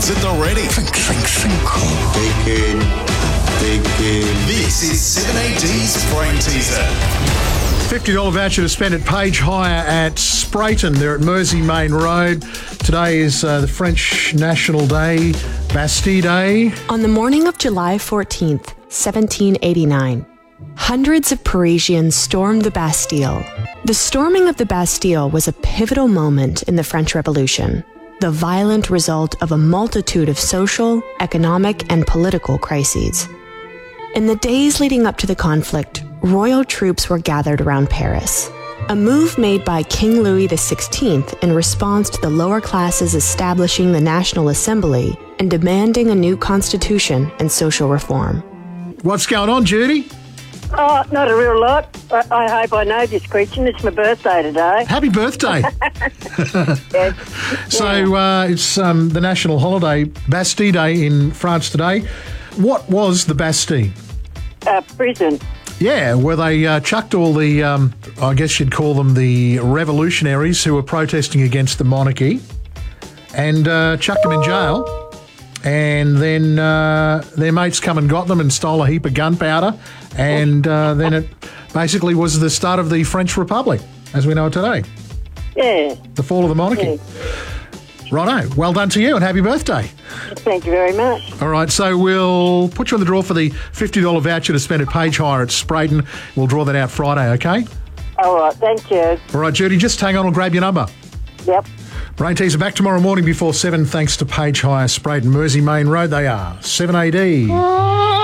at the ready. This is 7AD's Brain Teaser. $50 voucher to spend at Page Hire at Sprayton. They're at Mersey Main Road. Today is the French National Day, Bastille Day. On the morning of July 14th, 1789, hundreds of Parisians stormed the Bastille. The storming of the Bastille was a pivotal moment in the French Revolution, the violent result of a multitude of social, economic, and political crises. In the days leading up to the conflict, royal troops were gathered around Paris, a move made by King Louis XVI in response to the lower classes establishing the National Assembly and demanding a new constitution and social reform. What's going on, Judy? Oh, not a real lot. I hope I know this question. It's my birthday today. Happy birthday. Yes. So it's the national holiday, Bastille Day in France today. What was the Bastille? Prison. Yeah, where they chucked all the, I guess you'd call them the revolutionaries who were protesting against the monarchy, and chucked them in jail. And then their mates come and got them and stole a heap of gunpowder. And then it basically was the start of the French Republic, as we know it today. Yeah. The fall of the monarchy. Yeah. Righto. Well done to you and happy birthday. Thank you very much. All right, so we'll put you on the draw for the $50 voucher to spend at Page Hire at Sprayton. We'll draw that out Friday, okay? All right, thank you. All right, Judy, just hang on, I'll grab your number. Yep. Brain Teaser back tomorrow morning before 7, thanks to Page Hire, Sprayton, Mersey Main Road. They are 7AD.